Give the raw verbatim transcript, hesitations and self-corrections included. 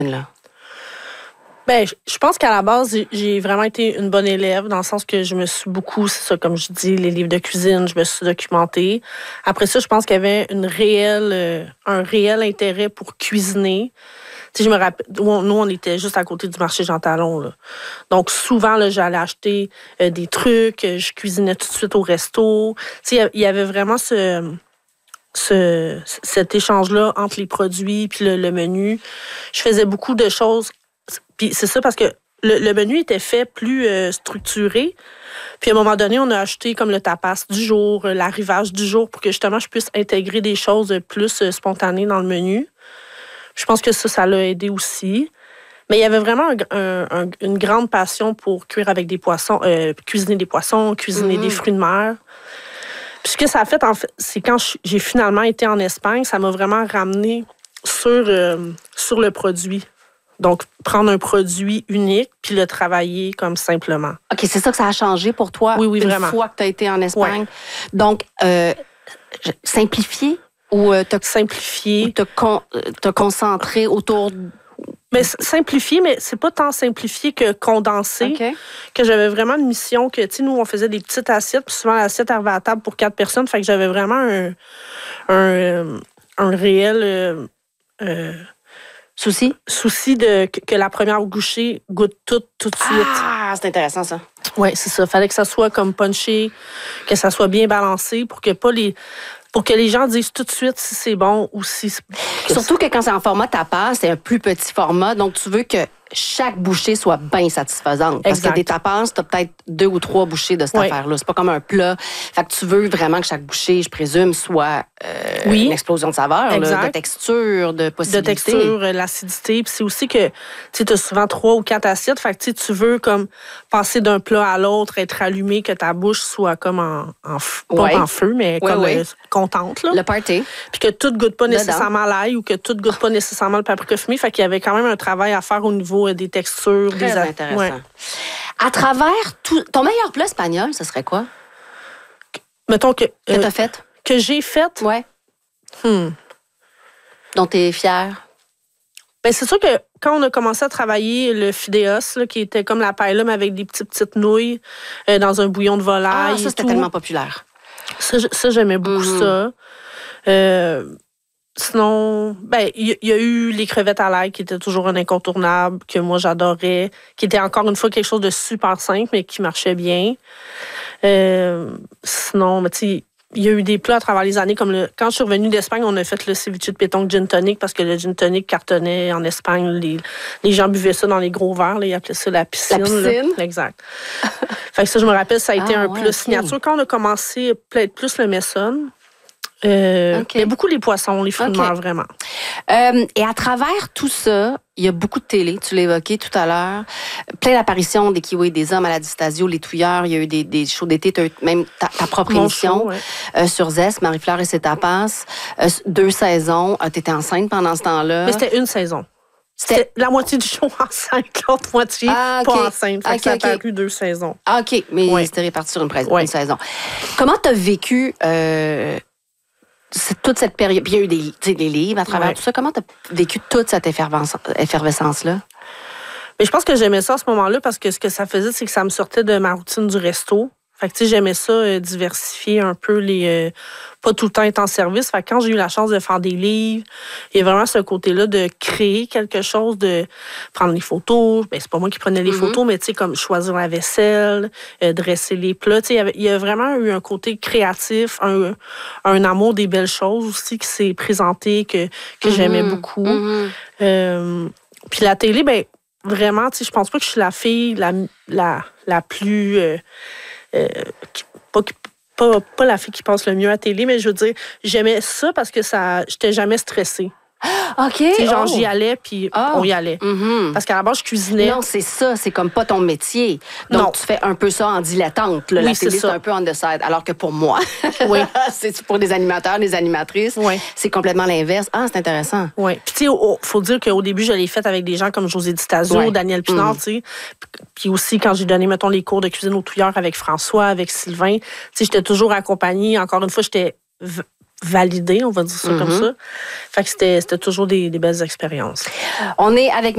là? Ben, je pense qu'à la base, j'ai vraiment été une bonne élève, dans le sens que je me suis beaucoup, c'est ça, comme je dis, les livres de cuisine, je me suis documentée. Après ça, je pense qu'il y avait une réelle, euh, un réel intérêt pour cuisiner. Tu sais, je me rappelle, nous, on était juste à côté du marché Jean Talon, là. Donc, souvent, là, j'allais acheter euh, des trucs, je cuisinais tout de suite au resto. Tu sais, il y avait vraiment ce... Ce, cet échange-là entre les produits puis le, le menu. Je faisais beaucoup de choses. Puis c'est ça parce que le, le menu était fait plus euh, structuré. Puis à un moment donné, on a acheté comme le tapas du jour, l'arrivage du jour pour que justement je puisse intégrer des choses plus euh, spontanées dans le menu. Je pense que ça, ça l'a aidé aussi. Mais il y avait vraiment un, un, un, une grande passion pour cuire avec des poissons, euh, cuisiner des poissons, cuisiner mm-hmm. des fruits de mer. Puis ce que ça a fait, en fait, c'est quand j'ai finalement été en Espagne, ça m'a vraiment ramené sur, euh, sur le produit. Donc, prendre un produit unique puis le travailler comme simplement. OK, c'est ça que ça a changé pour toi oui, oui, une vraiment. fois que tu as été en Espagne. Ouais. Donc, euh, simplifier ou euh, te simplifier, ou te, con, te concentrer autour... Mais simplifier, mais c'est pas tant simplifier que condenser. Okay. Que j'avais vraiment une mission que, tu sais, nous, on faisait des petites assiettes, puis souvent, l'assiette arrivait à table pour quatre personnes. Fait que j'avais vraiment un, un, un réel euh, euh, souci souci de, que, que la première bouchée goûte tout, tout de suite. Ah, c'est intéressant, ça. Oui, c'est ça. Fallait que ça soit comme punché, que ça soit bien balancé pour que pas les... Pour que les gens disent tout de suite si c'est bon ou si... Surtout que quand c'est en format tapas, c'est un plus petit format. Donc, tu veux que chaque bouchée soit bien satisfaisante. Parce exact. que des tapas, tu as peut-être deux ou trois bouchées de cette oui. affaire-là. C'est pas comme un plat. Fait que tu veux vraiment que chaque bouchée, je présume, soit euh, oui. une explosion de saveur, là, de texture, de possibilités. De texture, l'acidité. Puis c'est aussi que tu as souvent trois ou quatre assiettes. Fait que tu veux comme passer d'un plat à l'autre, être allumé, que ta bouche soit comme en, en pas ouais. en feu, mais ouais, comme ouais. Euh, contente. Là. Le party. Puis que tout goûte pas nécessairement l'ail ou que tout goûte pas nécessairement le paprika fumé. Fait qu'il y avait quand même un travail à faire au niveau des textures. Très des intéressant. Ouais. À travers tout... Ton meilleur plat espagnol, ce serait quoi? Mettons que... Que euh, t'as fait? Que j'ai fait? Ouais. Hmm. Dont t'es fière? Ben c'est sûr que quand on a commencé à travailler le fideos, là, qui était comme la paella, mais avec des petites, petites nouilles euh, dans un bouillon de volaille. Ah, ça, c'était tout. tellement populaire. Ça, ça j'aimais beaucoup mm-hmm. ça. Euh, sinon, ben il y, y a eu les crevettes à l'ail qui étaient toujours un incontournable, que moi j'adorais, qui était encore une fois quelque chose de super simple, mais qui marchait bien. Euh, sinon, tu sais, il y a eu des plats à travers les années, comme le, quand je suis revenue d'Espagne, on a fait le ceviche de pétanque gin tonic, parce que le gin tonic cartonnait en Espagne. Les, les gens buvaient ça dans les gros verres, là, ils appelaient ça la piscine. La piscine? Là. Exact. Fait que ça, je me rappelle, ça a été ah, un ouais, plus okay. signature. Quand on a commencé, peut-être plus le Messon, euh, okay. mais beaucoup les poissons, les fruits de mer, vraiment. Euh, et à travers tout ça, il y a beaucoup de télé, tu l'as évoqué tout à l'heure. Plein d'apparitions des Kiwis et des hommes à la Distasio, les Touilleurs. Il y a eu des, des shows d'été, tu as eu même ta, ta propre Mon émission show, ouais. euh, sur Zest, Marie-Fleur et ses tapas. Euh, deux saisons. Euh, tu étais enceinte pendant ce temps-là. Mais c'était une saison. C'était la moitié du show enceinte, l'autre moitié ah, okay. pas enceinte. Fait okay, que ça a okay. paru deux saisons. Ah, OK, mais oui. C'était réparti sur une, pré- oui. une saison. Comment tu as vécu... Euh, C'est toute cette période. Puis il y a eu des, des livres à travers ouais. tout ça. Comment tu as vécu toute cette effervescence-là? Mais je pense que j'aimais ça à ce moment-là parce que ce que ça faisait, c'est que ça me sortait de ma routine du resto. Fait que, tu sais, j'aimais ça, euh, diversifier un peu les... Euh, pas tout le temps être en service. Fait que quand j'ai eu la chance de faire des livres, il y a vraiment ce côté-là de créer quelque chose, de prendre les photos. Ben, c'est pas moi qui prenais les mm-hmm. photos, mais tu sais, comme choisir la vaisselle, euh, dresser les plats. Tu sais, il y avait, il y a vraiment eu un côté créatif, un, un amour des belles choses aussi qui s'est présenté, que, que mm-hmm. j'aimais beaucoup. Mm-hmm. Euh, puis la télé, ben vraiment, tu sais, je pense pas que je suis la fille la, la, la plus... Euh, Euh, pas, pas, pas la fille qui passe le mieux à la télé, mais je veux dire, j'aimais ça parce que ça, j'étais jamais stressée. OK. T'sais, genre, oh. j'y allais, puis oh. on y allait. Mm-hmm. Parce qu'à la base, je cuisinais. Non, c'est ça. C'est comme pas ton métier. Donc, non. tu fais un peu ça en dilettante. Là. Oui, la télé, c'est, c'est un peu on the side. Alors que pour moi, oui. c'est pour des animateurs, des animatrices, oui. c'est complètement l'inverse. Ah, c'est intéressant. Oui. Puis, tu sais, il faut dire qu'au début, je l'ai faite avec des gens comme José Di Stasio, ouais. Daniel Pinard, mm. tu sais. Puis aussi, quand j'ai donné, mettons, les cours de cuisine aux Touilleurs avec François, avec Sylvain, tu sais, j'étais toujours accompagnée. Encore une fois, j'étais v- validée, on va dire ça mm-hmm. comme ça. Fait que c'était, c'était toujours des, des belles expériences. On est avec